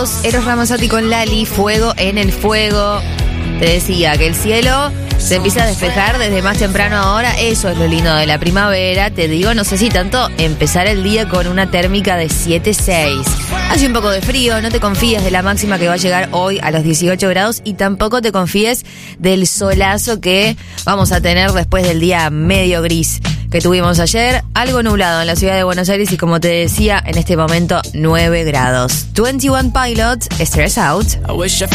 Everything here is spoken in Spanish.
Eros Ramazzotti con Lali, Fuego en el Fuego. Te decía que el cielo se empieza a despejar desde más temprano ahora. Eso es lo lindo de la primavera. Te digo, no sé si tanto empezar el día con una térmica de 7-6. Hace un poco de frío, no te confíes de la máxima que va a llegar hoy a los 18 grados y tampoco te confíes del solazo que vamos a tener después del día medio gris que tuvimos ayer. Algo nublado en la ciudad de Buenos Aires y, como te decía, en este momento 9 grados. 21 Pilots, Stress Out.